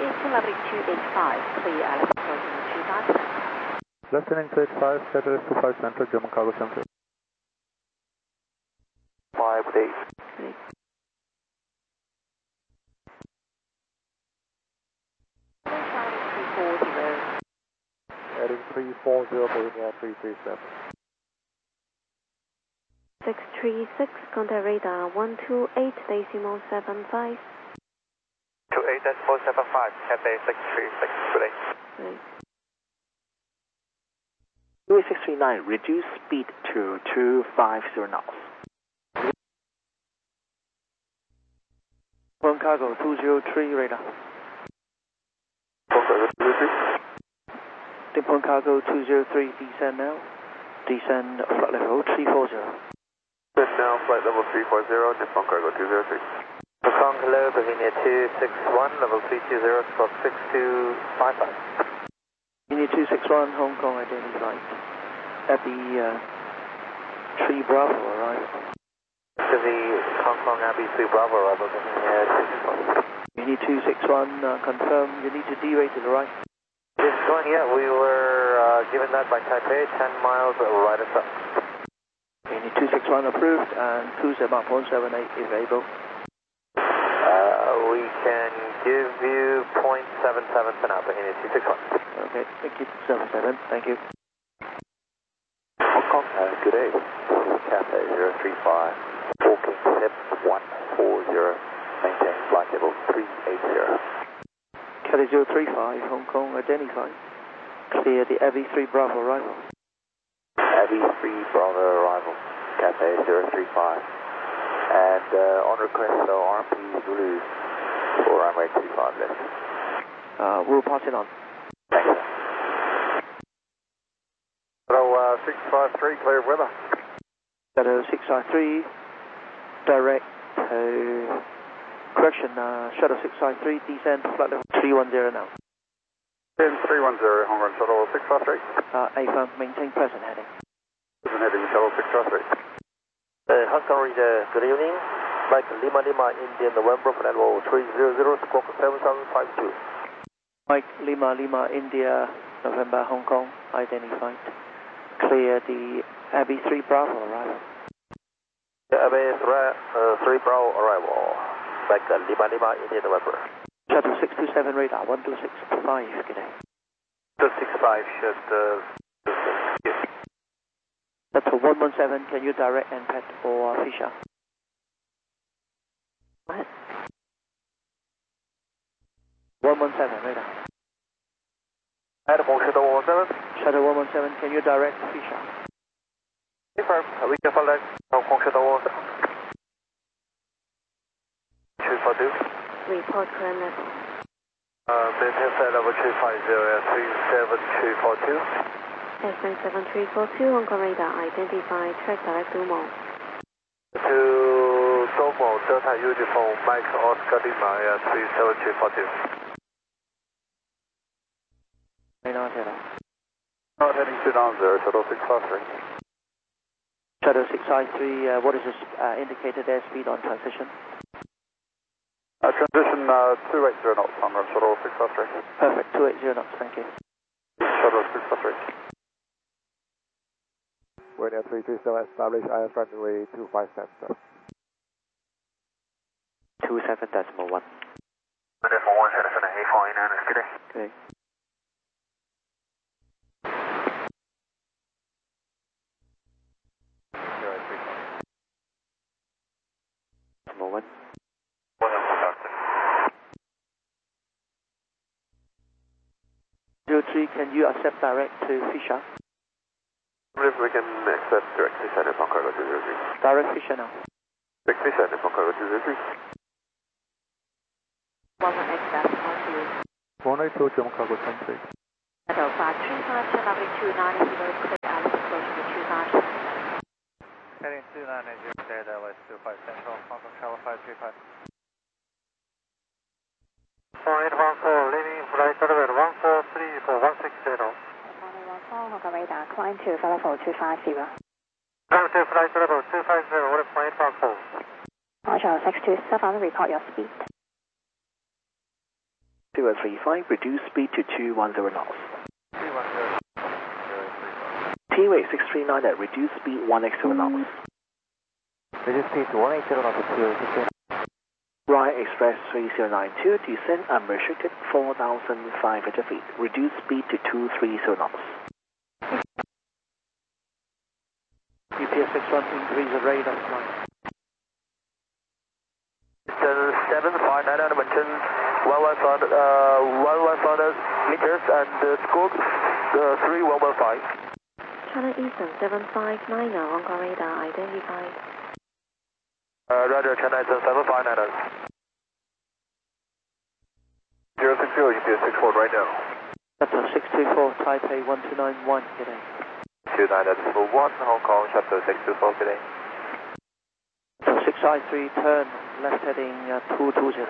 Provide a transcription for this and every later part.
into level 285, clear Alice approaching 25 center. Listening to 85, schedule 25 center, German cargo center. 5 days. Heading 340, Bohemia 337. 636, contact radar 128.75. 28.75, Cathay 636, good day. US 639, reduce speed to 250 knots. One cargo 203 radar. Nippon cargo 203, descend now. Descend flight level 340. Descend now, flight level 340, Nippon cargo 203. Hong Kong, hello, Bohemia 261, level 320, squawk 6255. Bohemia 261, Hong Kong identified. At the 3 Bravo arrival. To the Hong Kong Abbey 3 Bravo arrival, Bohemia 261. Bohemia 261, confirm you need to derate to the right. It's going, yeah, we were given that by Taipei, 10 miles right of south. Bohemia 261 approved, and cruise at Mach 178 if able. We can give you 0.77 for now, Bohemia 261. Okay, thank you, 77, thank you. Hong Kong, good day. Cathay 035, walking tip 140, maintain flight level 380. Cathay 035, Hong Kong identified. Clear the Abbey 3 Bravo arrival. Abbey 3 Bravo arrival, Cathay 035. And on request, so RMP Zulu for runway 25 left. We'll pass it on. Thank you. Hello, 653, clear of weather. Shadow 653, direct correction, Shadow 653, descend flight level 310 now. 310, Hong Kong Shuttle 653. A-firm, maintain present heading. Present heading, Shuttle 653. Hong Kong Reader, good evening. Mike Lima Lima, India, November, flight level 300, squawk 7052. Mike Lima Lima, India, November, Hong Kong, identified. Clear the Abbey 3 Bravo arrival. Abbey 3 Bravo arrival. Mike Lima Lima, India, November. Shuttle 627 radar, 1265, good day. 265 should... Shuttle 117, can you direct NPET or Fisher? What? 117 radar. Animal Shuttle 117. Shuttle 117, can you direct Fisher? Confirm, we can select Hong Kong Shuttle 117. 242. Report current level. Maintain flight level 250 at 37242. Descend 7342, Hong Kong radar, identify, track direct Dumo. To Domo, Delta Uniform, Mike Oscar Lima at 37242. Radar, Not heading 290, Shuttle 653. Shadow 653, what is this indicated airspeed on transition? Transition 280 knots, Hong Kong Shuttle 653. Perfect, 280 knots, thank you. Shuttle 653. We're near 337, establish IS runway 25 center. 27.1. Uniform 1 Citizen A49, good day. Okay. Moment. 03, can you accept direct to Fisher? If we can accept directly send Hong Kong 203. Direct Fisher now. Directly send Hong Kong 203. 11XF, RTU. 182, German cargo center. Shadow 535 to level 290, clear Alice approaching 25 center. Heading 290, clear LS 25 Central, Hong Kong Tower 535. Flight 14, leaving flight level 143 for 160. Hong Kong radar, climb to flight level 250. Climb to flight level 250, order flight 14. Marshall 627, report your speed. 250 035, reduce speed to 210 knots. 310. T-Way 639 at reduce speed 180 knots. Reduce speed to 180 knots to 269. Ryan Express 3092, descend unrestricted 4,500 feet. Reduce speed to 230 knots. UPS 61, increase the rate of flight. 759 mention 1100 meters and scope 3115. China Eastern 759, Hong Kong radar identified. Roger, China Eastern 759. 060, UPS 64 right now. Chapter 624, Taipei 1291, good day. 29.1, Hong Kong, Chapter 624, good day. So 653, turn left heading 220.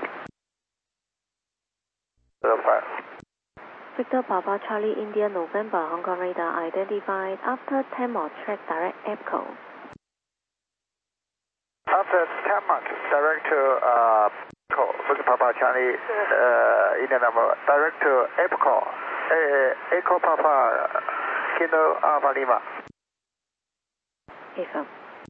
05. Victor Papa Charlie India November Hong Kong radar identified after 10 more track direct EPCO. After 10 mark, direct to Victor Papa Charlie India number, direct to EPCO, Echo Papa Kilo Alpha Lima. Affirm.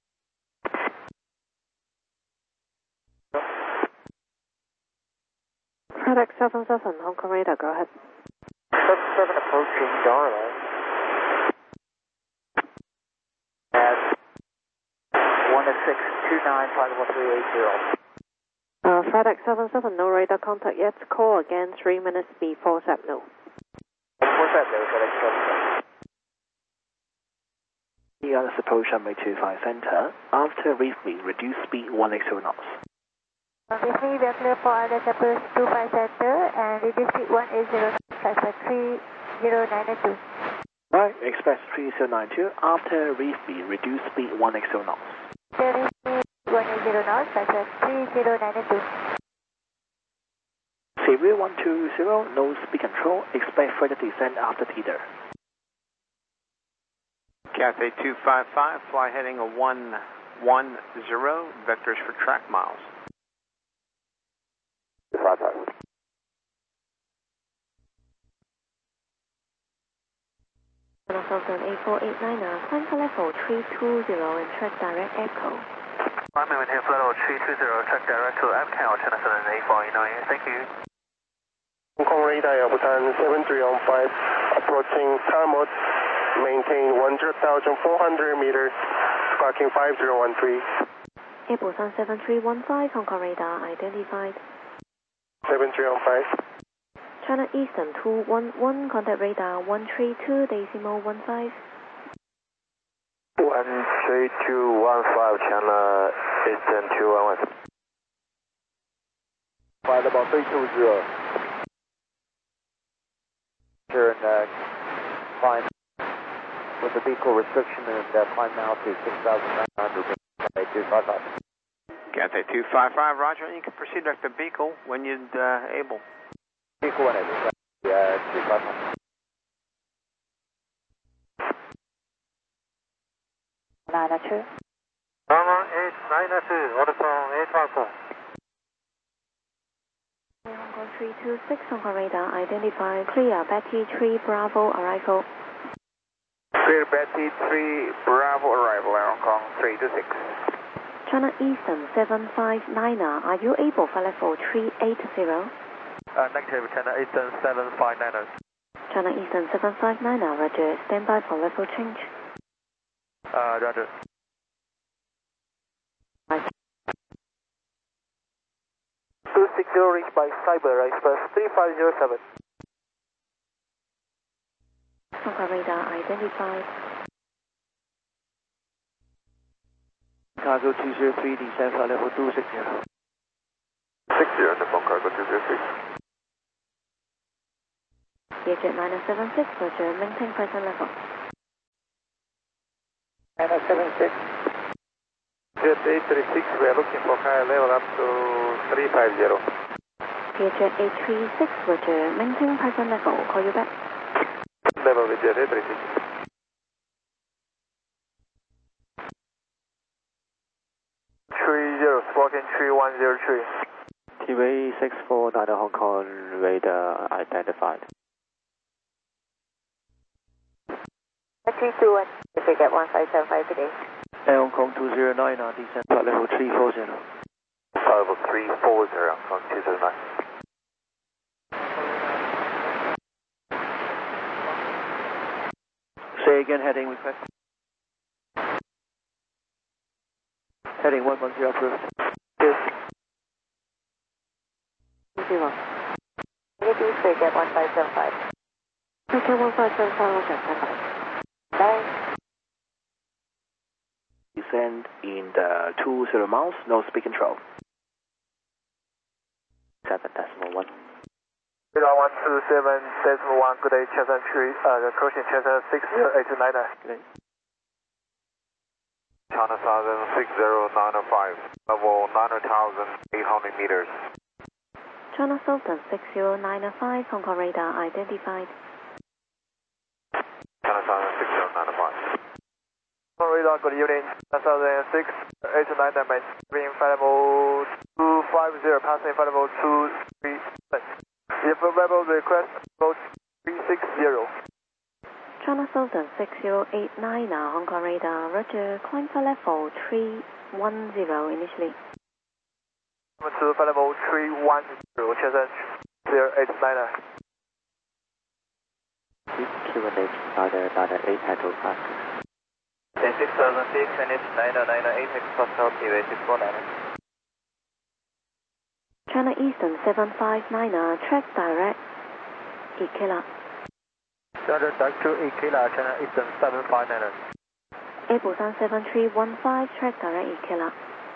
Product 77 Hong Kong radar, go ahead. 77 approaching Darla. At 106295138. FedEx 77, no radar contact yet. Call again 3 minutes before SAPNO. What's that there, FedEx 77? ELS approach runway 25 center. After reefing, reduce speed 180 knots. Obviously, we are clear for other approach 25 center and reduce speed 180 knots, 3092. Right, Express 3092. After reefing, reduce speed 180 knots. 180 knots, 3092. Severe 120, no speed control. Expect further descent after teeter. Cathay 255, fly heading a 110, vectors for track miles. 255. Southern 8489, climb to level 320 and track direct EPCO. I'm maintain flight level 320, track direct to APCO, China Southern 8489, thank you. Hong Kong radar Yabutan 7315, approaching Tarmot, maintain 100,400 meters, squawking 5013. Busan 7315, Hong Kong radar identified. 7315. China Eastern 211, contact radar 132.15. 13215, China Eastern 211. Flight level 320. Turn climb with the vehicle restriction and climb now to 6,900 meters. 255. Cathay 255, roger. You can proceed back to Beagle when you're able. Vehicle 180, 255. 902. Normal 8992, order from 854. Hong Kong 326, Hong Kong radar identified. Clear, Betty 3 Bravo arrival. Clear Betty 3 Bravo arrival, Hong Kong 326. China Eastern 759, are you able for level 380? Negative, China Eastern 759. China Eastern 759, roger, stand by for level change. Roger. 260 reached by Cyber Express 3507. Hong Kong radar identified. Cargo 203, descend for level 260. 60 on the phone, cargo 203. Vietjet 976, roger, maintain present level. 976. Jet 836, we are looking for higher level up to 350. Vietjet 836, roger, maintain present level, call you back. Level with Jet 836. 30, squawking 3103. T-Way 649 Hong Kong radar identified. 321, if we get 1575 today. Air Hong Kong 209, descent flight level 340. Level 340, Hong Kong 209. Say again, heading request. Heading 110 approved. Zero. Maybe if we get 1575. Okay, 1575, roger, standby. Bye. Descend in the 20 miles, no speed control. 7.1. 127.1, good day, Chestnut Tree, approaching Chestnut 60829. Good day. China Southern 60905, level 9,800 meters. China Southern 60905, Hong Kong radar identified. China Southern 60905. Hong Kong radar, good evening. China Southern 60829, maintain flight level 250, passing flight level 237. If available, request approach 360. China Southern 6089, Hong Kong radar, roger, climb for level 310 initially. To flight level 310, Chestnut 089. QNH 998 handle pass. 6006 and it's 998 Express T-Way 649. China Eastern 759, track direct, Ikela. Roger, back to Ikela, China Eastern 759. Air Busan 7315, track direct, Ikela.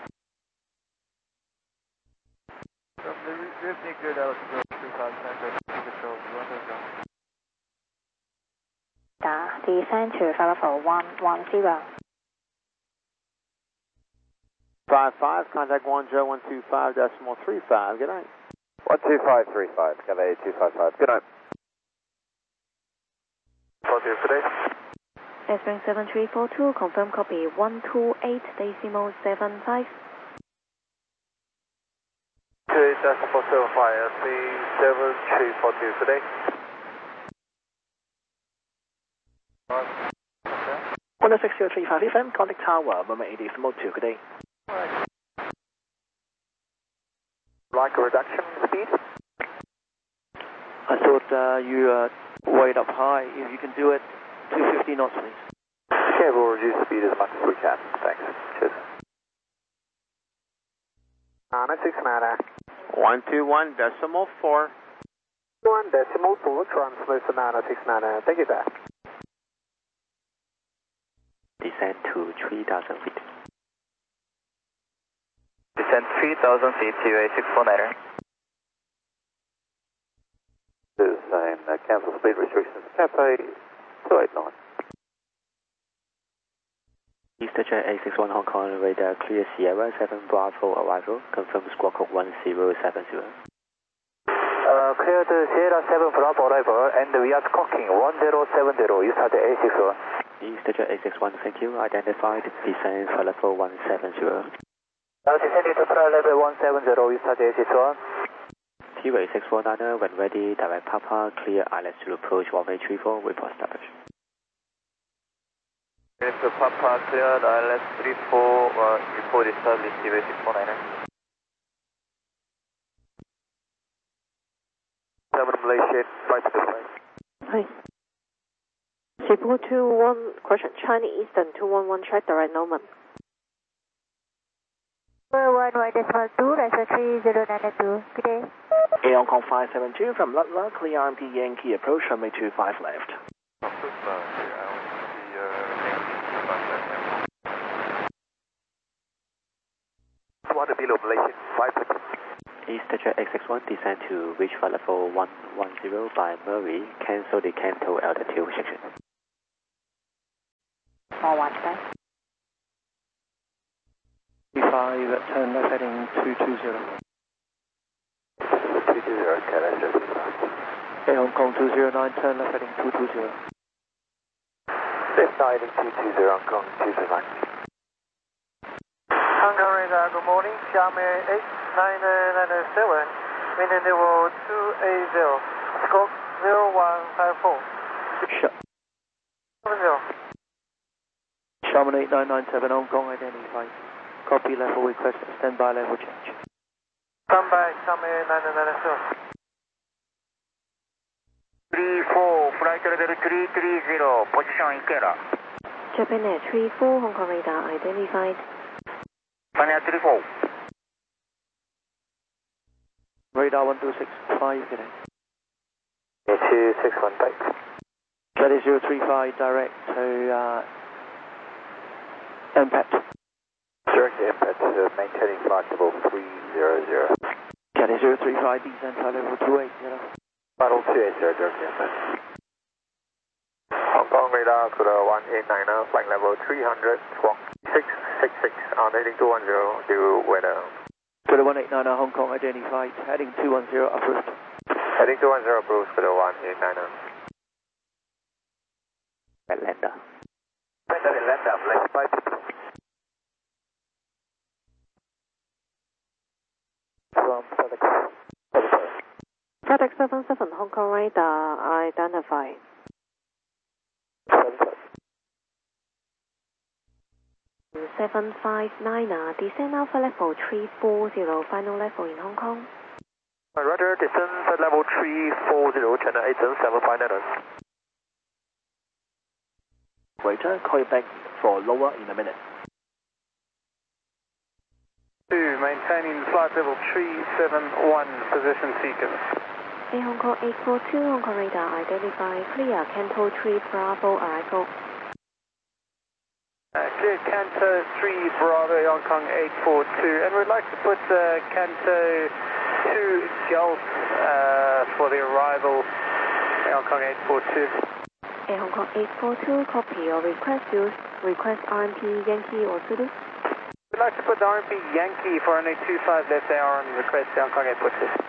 Listening good altitude 2500, control 100. Descend to flight level 110. 55, contact 10125.35, good night. 12535, Cathay 255, good night. 40 today. Airspring 7342, confirm copy 128.75. 28.475, SC 7342 today. 16035 FM, contact tower, moment 80, mode 2, good day. Like a reduction speed? I thought you weighed up high. If you can do it, 250 knots, please. Okay, we'll reduce the speed as much as we can. Thanks. Cheers. 969. 121.4. 1.4, transmission 969. Thank you, sir. Descend to 3,000 feet. Descend 3,000 feet, T-Way 649. This is cancel speed restrictions. Cathay 289. Easter Jet 861 Hong Kong radar, clear Sierra 7 Bravo arrival, confirm squawk code 1070. Clear the Sierra 7 Bravo arrival, and we are squawking 1070. You start the 861. Easter Jet 861, thank you. Identified, descend for level 170. Descending to flight level 170, you start the 861. T-Way 649, when ready, direct Papa, clear ILS to approach 1834, report established. To Papa, cleared ILS 34, report established, T-Way 649. 7 Malaysia, 525. Hi. 3421, question, China Eastern 211, track direct, Norman. 1.1.2, that's 3092. Good day. Air Hong Kong 572 from Lutla, clear RMP Yankee approach, runway 25 left. 200 below Malaysia, 550. Easter Jet 861, descend to reach flight level 110 by Murray, cancel the Canto altitude restriction. Small one, sir. 35, turn left heading 220. 220, okay, that's just Air Hong Kong 209, turn left heading 220. Left heading 220, Hong Kong 229. Hong Kong radar, good morning, Xiaomi 8. 997, maintain level 280, scope 0154. Sharman 8997 Hong Kong identified. Copy level request, standby level change. Standby, Sharman 8997. 34, flight level 330, position Ikera. Japan Air 34, Hong Kong radar identified. Japan Air 34. Radar 1265, good day. 261, bye. Kelly 035, direct to MPAT. Direct to MPAT, maintaining flight level 300. Kelly 035, descent flight level 280. Battle 280, direct to MPAT. Hong Kong radar, Kuda 189, flight level 300, squawk 666, heading 210, due weather. Kuda 189 Hong Kong identified, heading 210 approved. Heading 210 approved, Kuda 189. Lander. Lander, flight 5. From FedEx 77, Hong Kong radar identified. 759, descend alpha level 340, final level in Hong Kong. Roger, descend level 340, China 87759. Waiter, call you back for lower in a minute. 2, maintaining flight level 371, position seekers. Air Hong Kong 842, Hong Kong radar identified, clear, Canto 3 Bravo arrival. Clear Canto 3 Bravo, Hong Kong 842, and we'd like to put Canto 2 Golf for the arrival, Hong Kong 842. Air Hong Kong 842, copy or request RMP Yankee or Zulu. We'd like to put the RMP Yankee for an 825 left AR on request Hong Kong 842.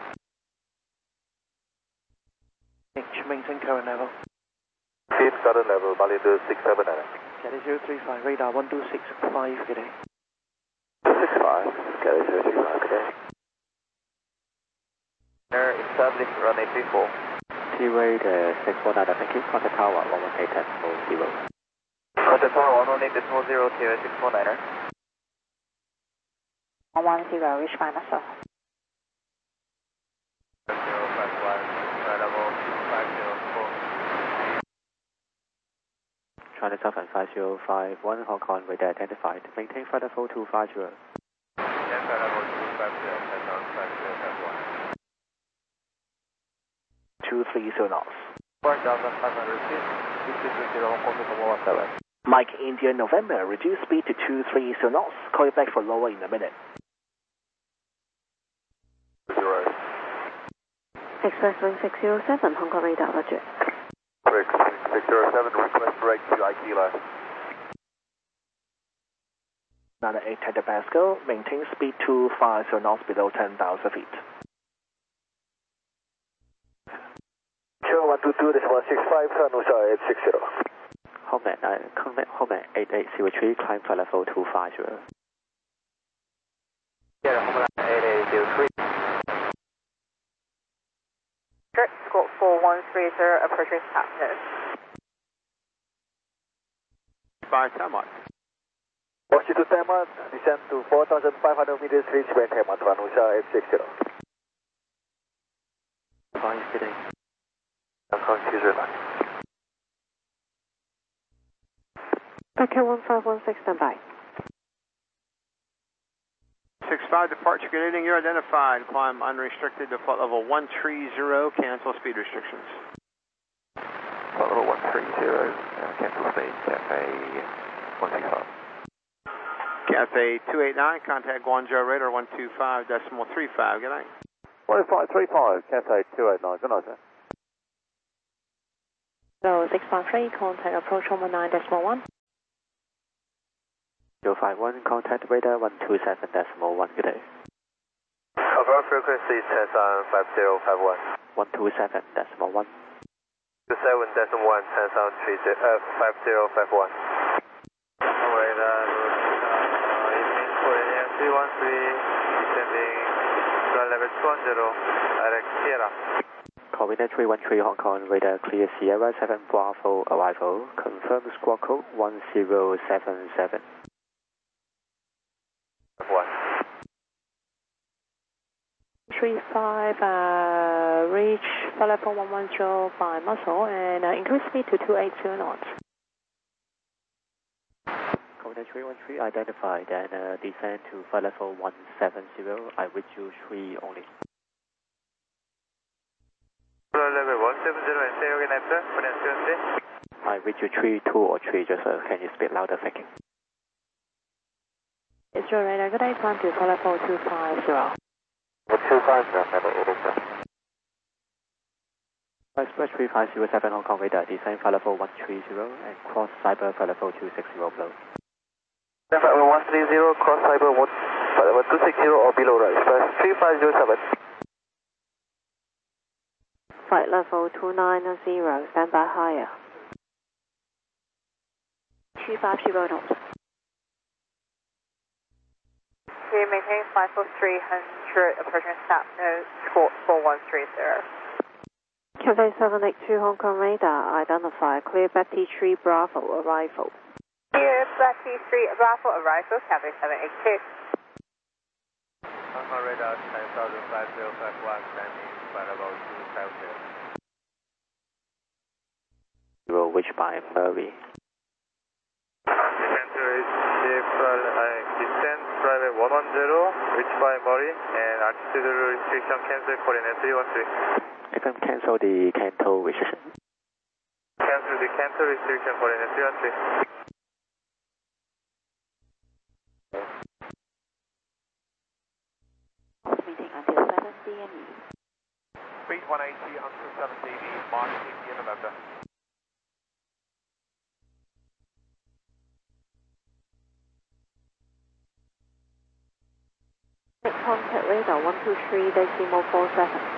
Maintain current level. Keep current level, valid 679. Kelly 035, radar 1265, good day. 65, Kelly 035, good day. Establish runway 34. T-rate 649, thank you. Contact tower 118.0. Contact tower 118.0, T-rate 649er. 110, reach final stop. 051, level 250. China Southern 5051, Hong Kong radar identified. Maintain flight level 250. Flight level 250, touchdown 5051. 230 knots. 1,500 feet, 230 Hong Kong to 17. Mike India November, reduce speed to 230 knots. Call you back for lower in a minute. 0. Express wing 607, Hong Kong radar, roger. 607, request break to Ikela. 98 hectopascal, maintain speed 250 knots below 10,000 feet. 122, this was 65, San Lucia 860. Homeland 8803, climb flight level 250. Yeah, Homeland 8803. Scope 4130, approaching Southness. By Tamar. Watch to Tamar, descend to 4,500 meters, reach Bentham, San Lucia 860. 5, good day. Hong Kong 209. Packet 1516, standby. 65 departure, good evening, you're identified. Climb unrestricted to flight level 130, cancel speed restrictions. Flight level 130, cancel speed, Cafe 165. Cafe 289, contact Guangzhou radar 125.35, good night. 1535, Cafe 289, good night, sir. So 653, contact approach 119.1. 051, contact radar 127.1, good day. Above frequency 10,5051. 127.1. 27.1, 10,5051. Radar, evening 313, descending direct 210, direct Sierra. Coordinate 313 Hong Kong, radar clear Sierra 7 Bravo arrival. Confirm squawk code 1077. 1. 35, reach flight level 110 by muscle and increase speed to 280 knots. Coordinate 313 identified and descend to flight level 170. I reach you 3 only. Level 170 and say again after, pronunciation. I reach you 3, 2 or 3, just can you speak louder, thank you. It's your radar, good day, climb to flight level 250. 250, level 80. Express 3507 Hong Kong radar, descend flight level 130 and cross cyber flight level 260 below. Flight level 130, cross cyber 260 or below, right, Express 3507. Flight level 290, stand by higher. 250 knots. We maintain flight level 300, approaching stop, no squawk 4130. Cathay 782 Hong Kong radar, identify clear Betty 3 Bravo arrival. Clear Betty 3 Bravo arrival, Cathay 782. Hong Kong radar 10,5051, standing flight level 250. Which by Murray. Descent private 110, reach by Murray, and altitude restriction cancel, coordinate 313. I can cancel the Canto restriction. Cancel the Canto restriction, coordinate 313. Meeting until 7 DME. Speed 180 until 7 dB, Mark India November. Contact radar 123.47.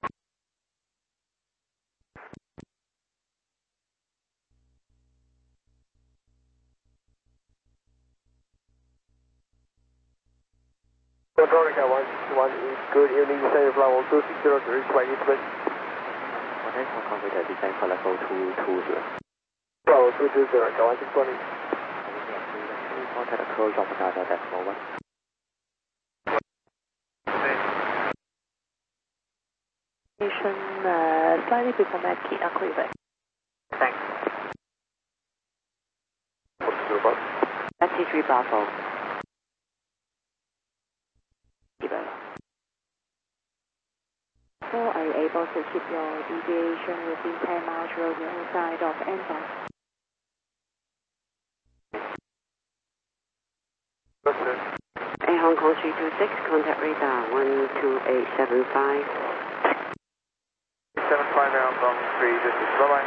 Control Rica 161 East, good evening, descend flight level 260 to reach by Eastman. Contact Hong Kong radar, descend flight level 220. Level 220, Rica 161 East. Contact approach of Canada, decimal 1. Slightly before Mackie, I'll call you back. Thanks. What's the about? Betty 3 Bravo. So are you able to keep your deviation within 10 miles radius inside of Anton? Hong Kong 326, contact radar 12875. 75 Hong Kong 326, bye-bye.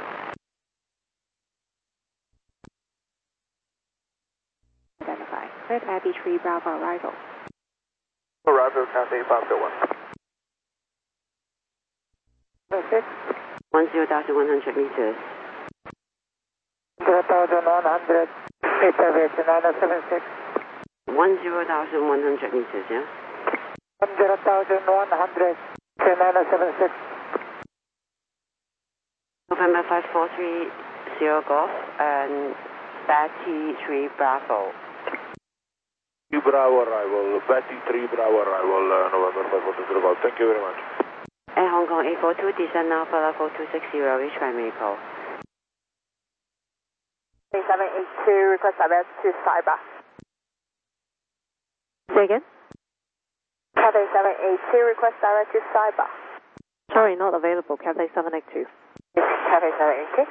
Identify. Red Abbey 3 Bravo arrival. Arrival, Cathay 501. 10,100 meters. 0,100, meters, 976. 10,100 meters, yeah? 0,100, 976. November 5430 Golf and Betty 3 Bravo. 3 Bravo arrival, Betty 3 Bravo arrival, November 5430 Golf. Thank you very much. Air Hong Kong 842, descend now for level 260, reach by Maple. 782, request direct to Cyber. Say again? Cathay 782, request direct to Cyber. Sorry, not available. Cathay 782. Cathay 782.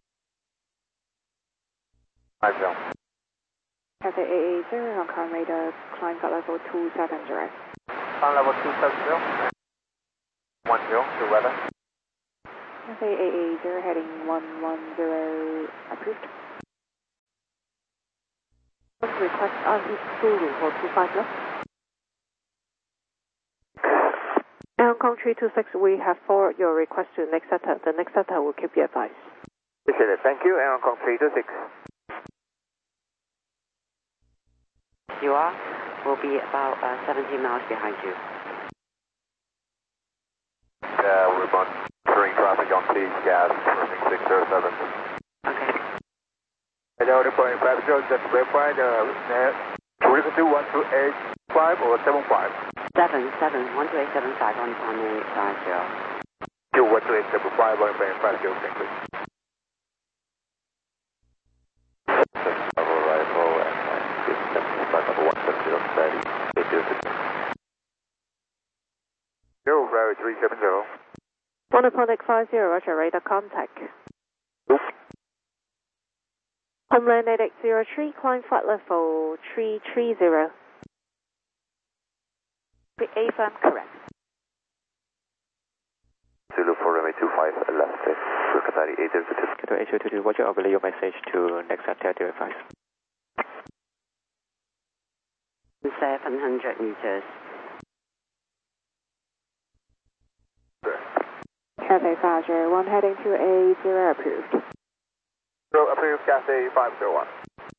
Hi, Phil. Cathay 880, Hong Kong radar, climb at level 270. On level 270. 10, to weather. Cathay 880, heading 110, approved. Request Zulu for 25 left. Hong Kong 326, we have forwarded your request to the next setter. The next setter will keep you advised. Appreciate it. Thank you. Hong Kong 326. You are? Will be about 17 miles behind you. monitoring traffic on T, gas, running 607. Okay. Hello, reporting 50, just verify the frequency 1285 or 75. 12875 on 1850. 1285 on 50, thank you. Arrival and flight number 170, 802. Zero, Bravo 370. Monoponic 50, roger, radar contact. Homeland 8803, climb flight level 330. A firm correct. Zulu 4 runway 25 left, Qatari 802. Qatar 802, roger, I'll relay your message to next Hotel 05. 700 meters. Cathay 501 heading to A0 approved. So approved, Cathay 501.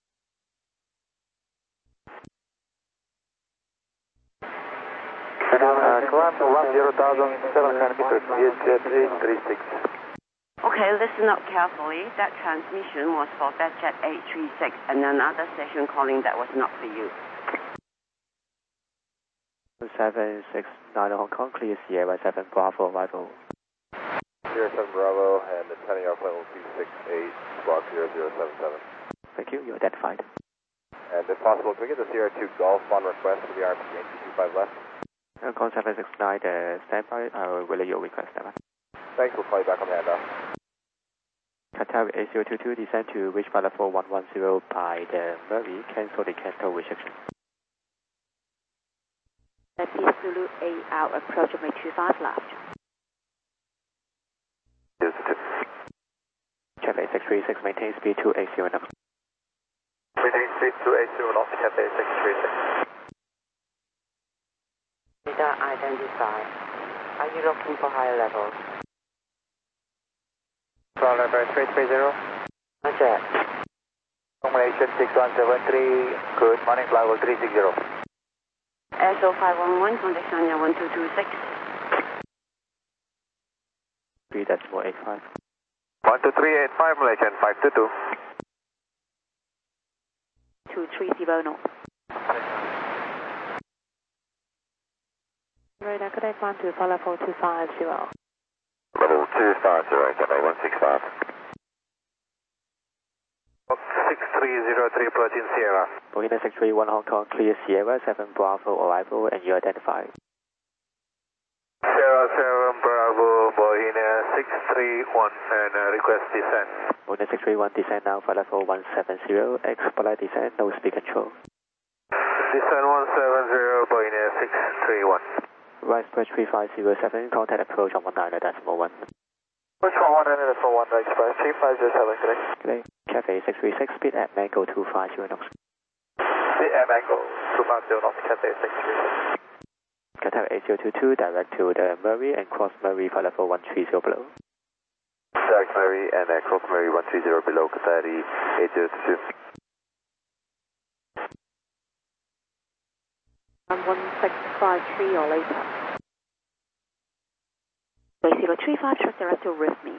Climb to 10,700 meters, VHF 836. Okay, listen up carefully. That transmission was for Jet 836 and another station calling that was not for you. 769 Hong Kong, clear Sierra 7 Bravo arrival. Sierra 7 Bravo and attending our flight level 268, block 0077. Thank you, you're identified. And if possible, can we get the Sierra 2 Golf on request for the RPM 225 left? Call 769, standby, I will relay your request. Thanks, we'll call you back on the handoff. Qatar 8022, descend to reach flight level 110 by the Murray, cancel the Canto restriction. Zulu 8 out, approach runway 25 left. Cathay 636, maintain speed 280 knots. Maintain speed 280 knots, Cathay 636. Radar identified. Are you looking for higher levels? Ground level 330. Roger. Formulation 6173, good morning, flight level 360. SO 511, contact Sanya 1226. 3.85. 12385, Malaysian 522. 230 knots. Radar, could I climb to flight level 250? Level 250, Cathay 165. 6303, approaching Sierra. Bohina 631 Hong Kong, clear Sierra 7 Bravo arrival and you identified. Sierra 7 Bravo, Bohina 631 and request descent. Bohina 631, descend now, flight level 170, expedite descent, no speed control. Descent 170, Bohina 631. Rise approach 3507, contact approach on 19.1. Approach 119.1, express 3507, correct. Okay, Cathay 636, speed at Mango 250 knots. Speed at Mango 250 knots, Cathay 636. Qatar 8022, direct to the Murray and cross Murray flight level 130 below. Direct Murray and cross Murray 130 below, Qatar 8022. 1653 or later. 3035, trust direct to Rhythmy.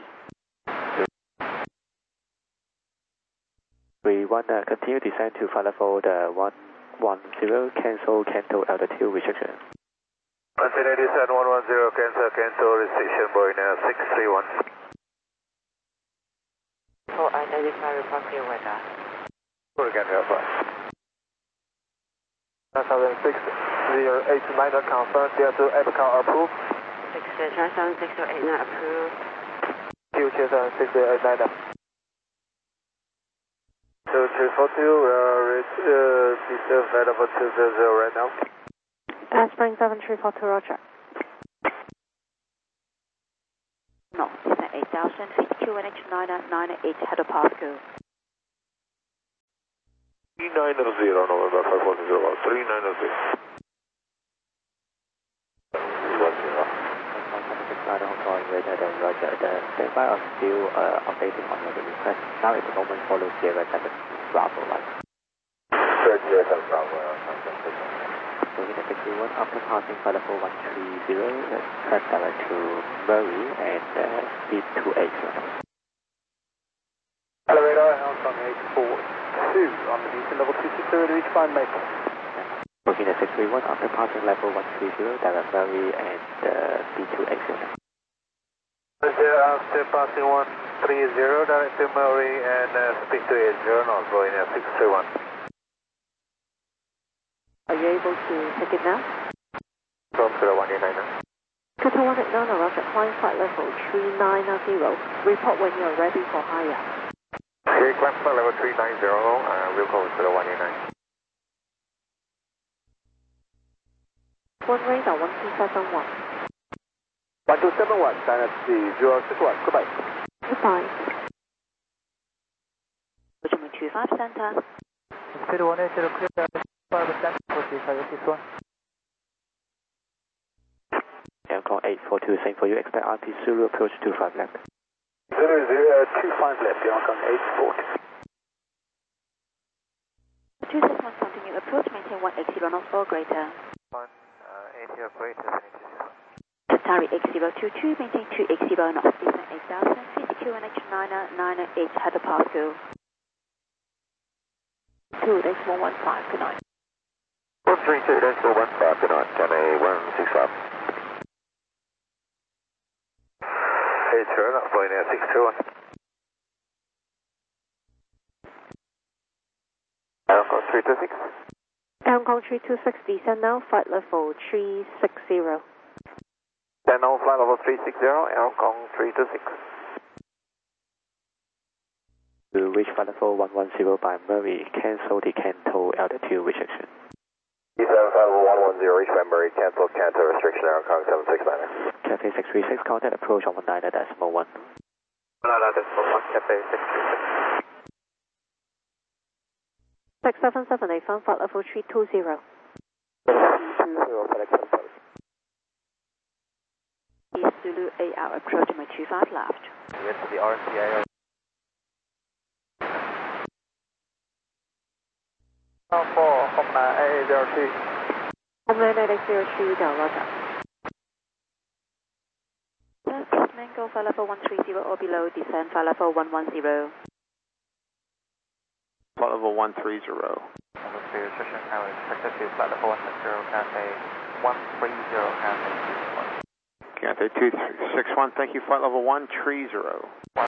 31, continue descent to flight level 110, cancel Canto altitude restriction. Continue descent 110, cancel restriction, Bohina 631. For identify report clear weather. Go again, Alpha. 6089 confirmed, there to Epicon approved. 6706089 approved. Q76089. 2342, we are at descent level 200 right now. Spring 7342, roger. No, descent 8000 feet, QNH 998, head of Pasco. 390, November 540, 390. 169 Hong Kong, radar and roger. The standby are still updating on the request. Now at the moment follow Sierra 7 Bravo line. Sierra 7 Bravo, Bermuda 631, after passing flight level 130, track direct to Murray and speed 28. Elevator, Hong Kong 842, on the Houston level 260 to reach climb make. Bermuda 631, after passing level 130, direct Murray and speed 28. After passing 130, direct to Murray and speed 280, not going 631. Are you able to take it now? From 189 now. Qatar 189, roger, climb flight level 390. Report when you're ready for higher. Okay, climb flight level 390, we'll go to the 189. One radar 1271. 1271, Dynasty 061, goodbye. Goodbye. Roger, 25 center. Speed 180, clear. 5 center, 45, this one. Hong Kong 842, same for you, expect RT Zulu approach 25 left. 0025 left, Hong Kong 840. 261, continue approach, maintain 180 knots or greater. 180 or greater, Qatari 8022, maintain 280 knots, descent 8000, CDQ NH 998, head of Pascal. 2, that's 115, good night. 132, that's 115, good night, Can A 165. Hey, turn up, going at 621. Hong Kong 326. Hong Kong 326, descend now, flight level 360. Then on flight level 360, Hong Kong 326. To reach flight level 110 by Murray, cancel the Canto altitude restriction. E7 flight level 110, reach by Murray, cancel Canto restriction, Hong Kong 769. Cathay 636, contact approach on 19.1. 19.1, Cathay 636. 6778, found flight level 320. 320, FedEx 770. East Zulu 8 hour approach, 25 left. Into the RCA. 4, Homeland 8803. Homeland 8803, roger. First Mango, flight level 130 or below, descend flight level 110. Flight level 130. Restriction now is expected to flight level 160, Cathay 130, Cathay 261. Cathay 261, thank you, flight level 130.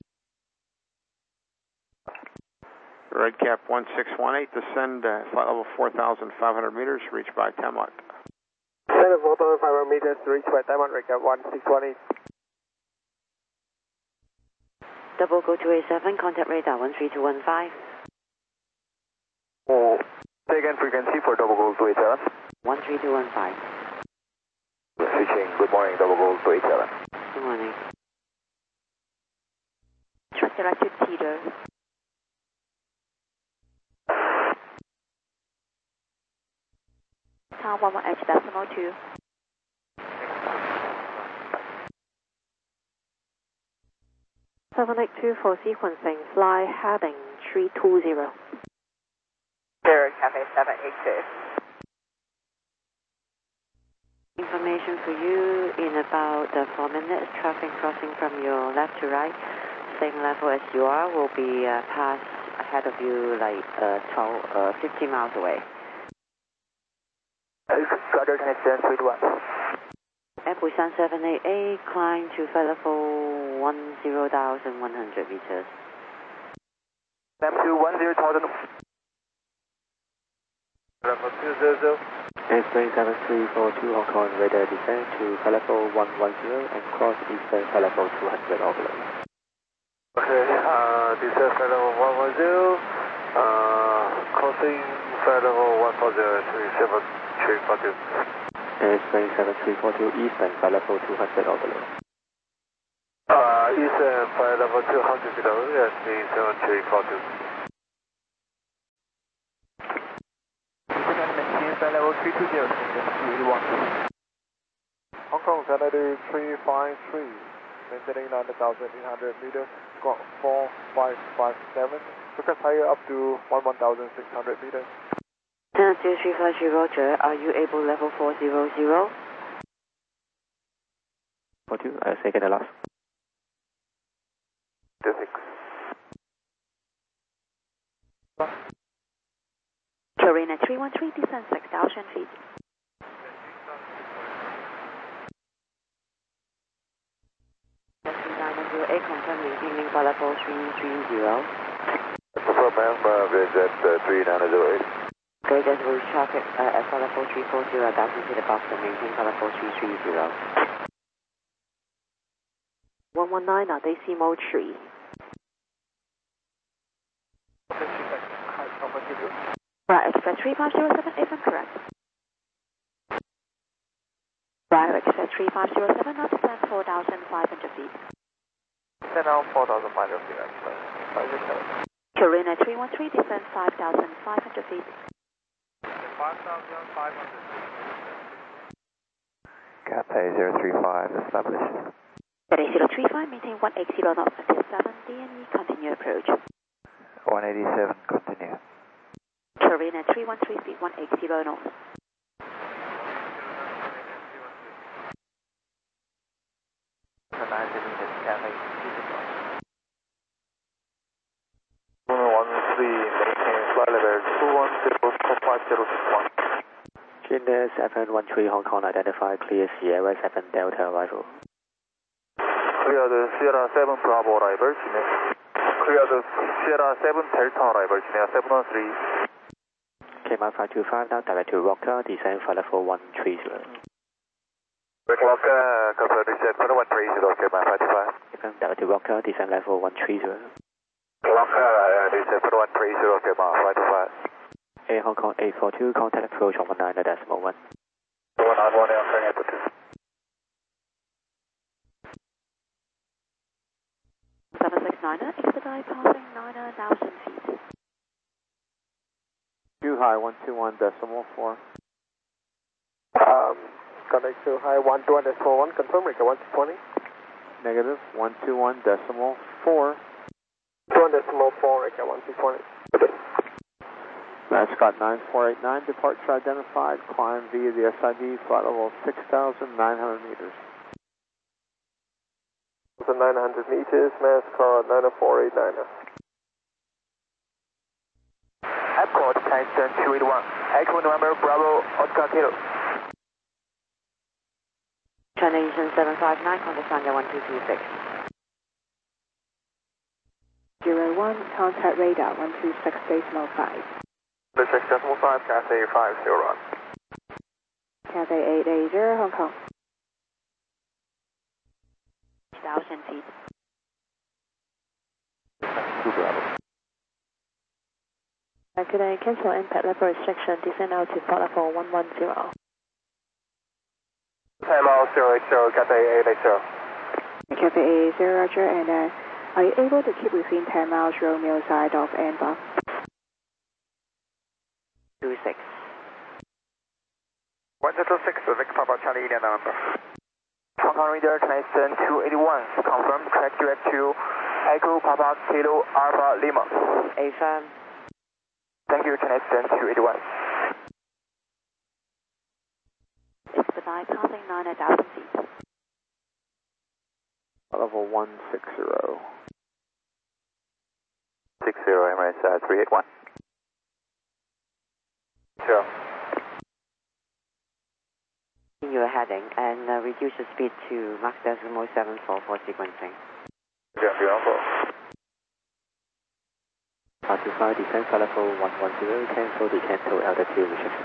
Redcap 1618, descend flight level 4,500 meters, reach by Tamlock. Descend 4,500 meters, reach by Tamlock, Redcap 1618. Double go 287, contact radar 13215. Oh, say again frequency for double gold 287. 13215. Switching, good morning, double gold 287. Good morning. Track direct to Tito. Tower 11H decimal 2. Seven 824 for sequencing, fly heading 320. Sierra Cafe 782. Information for you, in about 4 minutes, traffic crossing from your left to right, same level as you are, will be passed ahead of you like 15 miles away. Roger, connection 321. Air Busan 788, climb to flight level 10,100 meters. Climb to 10,000. Level 200. Explain 7342 Hong Kong, radar descend to flight level 110 and cross eastern flight level 200 overload. Okay, descend flight level 110, crossing flight level 140, 37342. Explain 7342 eastern flight level 200 overload. Eastern flight level 200 below, yes, 37342. Flight level 320, 281. Hong Kong, Saturday 353, maintaining 9,800 meters, squawk 4557, took us higher up to 11,600 meters. 2350 Roger, are you able level 400? 42, second and last. 26. Carina 313, descend 6,000 feet. Confirm maintaining for level 330. Confirm, ma'am, Vietjet 3908. Great, as we traffic at for level 340, 1,000 feet above the maintain for level 330. 119, decimal 3. Right, expect 3507, if I'm correct. Right, expect 3507, now descend 4,500 feet. Descend now 4,500 feet, actually. Carina 313, descend 5,500 feet. 5,500 feet. Cathay 035, established. Cathay 035, maintain 180 knots until 7 DNE, continue approach. 187, continue. Carina 313, speed 180 knots. Cathay 113, maintain flight level 210.5061. China 713 Hong Kong, identify clear Sierra 7 Delta arrival. Clear the Sierra 7 Bravo arrival, clear the Sierra 7 Delta arrival, China 713. KMI 525, now direct to Rocker, descend for level 130. Rocker, confirm descent for 130, KMI 525. Confirm direct to Rocker, descend level 130. Rocker, descent for 130, KMI 525. Air Hong Kong 842, contact approach 119.1. 191, Hong Kong 842. 769er, expedite passing 9,000 feet. Two high 121.4. Connect to high 121.1, confirm, Rica 120. Negative 121.4. 121.4, Rica 120. Mascot 9489, departure identified, climb via the SID, flight level 6,900 meters. 900 meters, Mascot 9489. Airport, Tyson 281. Echo November Bravo, Oscar Kilo. China Eastern 759, contact Sanya 1226. 01, contact radar 126.5. 126.5, Cathay 501. Cathay 880, Hong Kong. 1,000 feet. 2 Bravo. Good day, cancel impact level restriction, descend out to port level 110. Time out 080, Cathay 880. Cathay 880, Roger, and are you able to keep within 10 miles Romeo side of Amber? 26. 126, Victor Papa Charlie, India November. Hong Kong Reader, Tyson 281, confirm track direct to Echo Papa Kilo Alpha Lima. Affirm. Thank you, Tyson 281. Expedite passing 9,000 feet. Level 160. 60, Emirates 381. Sure. In your heading and reduce the speed to Mach 7 for sequencing. Yeah, beautiful. 525, descend for level 110, cancel the cancel altitude restriction.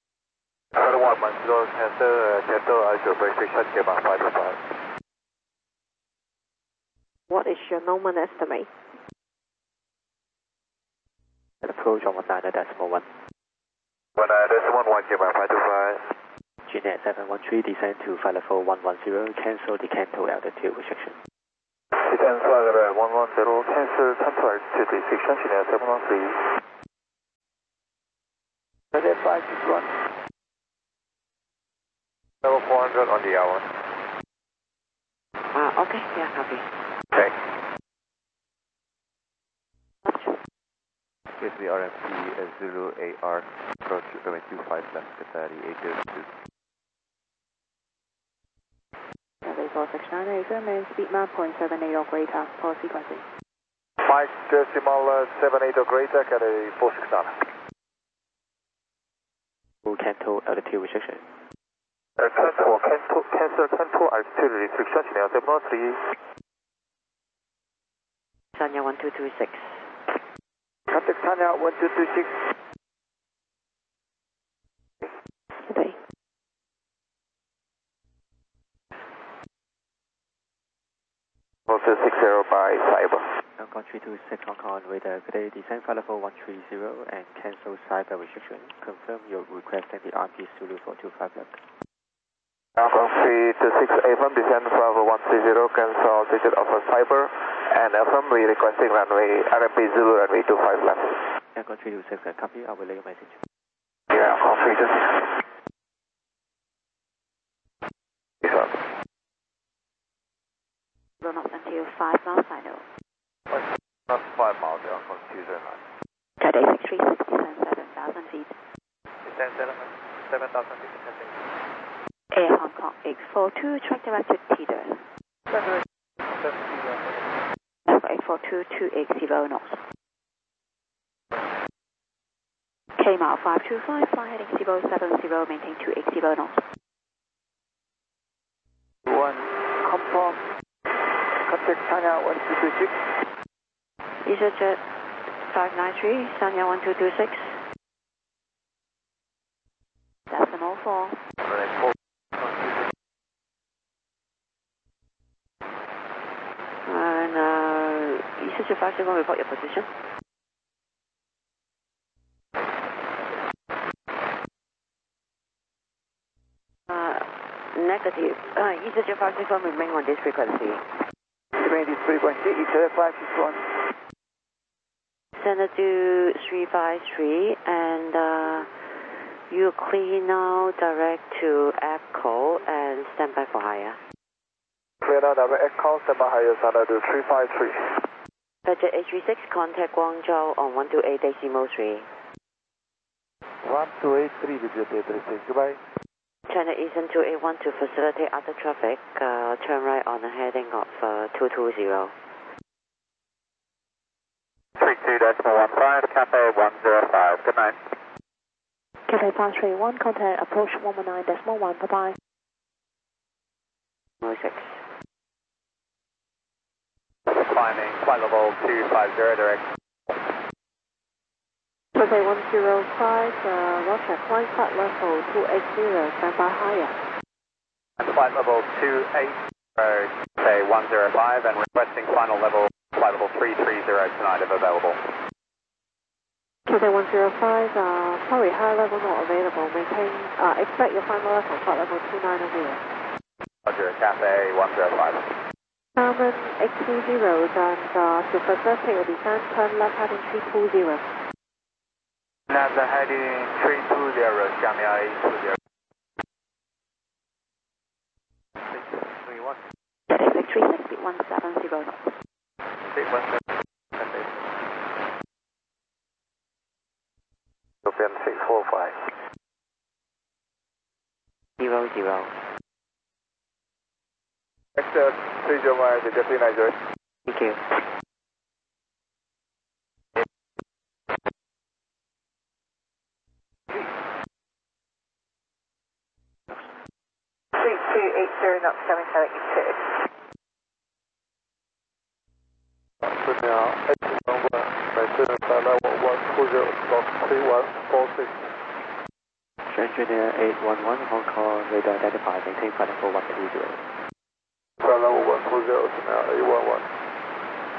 110, cancel altitude restriction, KMI 525. What is your Norman estimate? Approach on 19.1. 19.1, KMI 525. Gnet 713, descend to flight level 110, cancel the cancel altitude restriction. Descend flight level 110, cancel altitude restriction, Gnet 713. Cathay 561. Level 400 on the hour. Okay, yeah, copy. Okay. the RMP Zulu AR, approach runway 25 left, Qatari 802. Cathay 469, main speed map 0.78 or greater, for sequencing. Mike decimal 78 or greater, Cathay 469. Canto altitude restriction. Cancel altitude restriction, decimal 3. Sanya 1226. Contact Sanya 1226. Cathay. Also 60 by cyber. Hong Kong 326 Hong Kong radar. Good day, descend flight level 130 and cancel cyber restriction. Confirm your request and the RP Zulu 425 left. Hong Kong 326 affirm descend flight level 130, cancel digit of cyber, and affirm we requesting runway RMP Zulu runway 25 left. Hong Kong 326 copy, I will relay your message. Yeah, Hong Kong 326. Run up until 5 miles final. Not 5 miles, Hong Kong 209. Cathay 636, descend 7,000 feet. Descend 7,000 feet. Air Hong Kong X42, track directed Teeter. Level 842, 280 knots. K mile 525, fly heading 070, maintain 280 knots. 1, confirm. Contact Sanya 1226. EasyJet 593, Sanya 1226. Decimal 4. And EasyJet 561, report your position. Negative. EasyJet 561 remain on this frequency. Remain this frequency, EasyJet 561. Send it to 353 and you clear now direct to Echo and stand by for higher. Clear now direct Echo, stand by higher, Sanya to 353. Budget H36, contact Guangzhou on 128.3. 1283, Budget H36, goodbye. China Eastern 281 to facilitate other traffic, turn right on a heading of 220. 32.15, Cathay 105, good night. Cathay 531, contact approach 119.1, bye-bye. 06. Climbing, flight level 250, direct. Cathay 105, Roger, flying flight level 280, stand by higher. And flight level 280, say 105, and requesting final level, flight level 330 tonight if available. Cathay 105, sorry, high level not available. Maintain, expect your final level, flight level 290. Roger, Cathay 105. Salmon X20 and to facilitate your descent, turn left heading 320. Left heading 320, Xiamen 820. 631. Cathay 636, speed 170 knots. 617. Open 645. 00. Exit 301, the Deputy Niger. Thank you. Knots coming to you. So now, exit number, maintenance level 120, block 3146. Engineer 811, Hong Kong radar identified, maintain flight level 130. Flight level 120 to now 811.